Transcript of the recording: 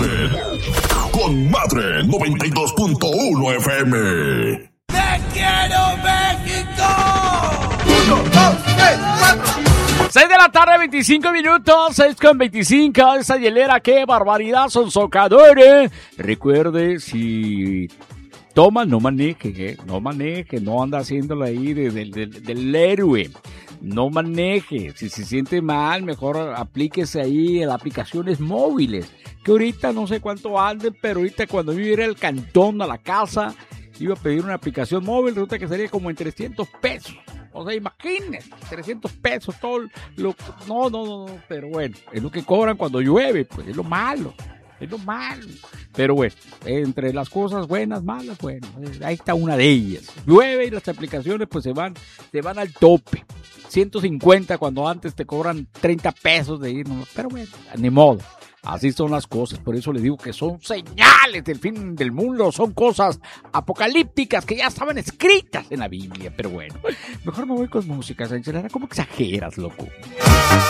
Madre. Con Madre 92.1 FM. ¡Te quiero, México! 1, 2, 3, 4. 6 de la tarde, 25 minutos, 6:25. Esa hielera, qué barbaridad, son socadores. Recuerde, si toma, no maneje, no maneje, no anda haciéndolo ahí del héroe. No maneje, si se siente mal, mejor aplíquese ahí en aplicaciones móviles. Que ahorita no sé cuánto anden, pero ahorita cuando yo iba al cantón, a la casa, iba a pedir una aplicación móvil, resulta que sería como en 300 pesos. O sea, imagínense, 300 pesos, todo lo... No, pero bueno, es lo que cobran cuando llueve, pues es lo malo. Pero bueno, entre las cosas buenas, malas, bueno, ahí está una de ellas. Llueve y las aplicaciones pues se van al tope. 150 cuando antes te cobran 30 pesos de ir, pero bueno, ni modo. Así son las cosas, por eso les digo que son señales del fin del mundo, son cosas apocalípticas que ya estaban escritas en la Biblia, pero bueno, mejor me voy con música, Sánchez Lara, ¿cómo exageras, loco?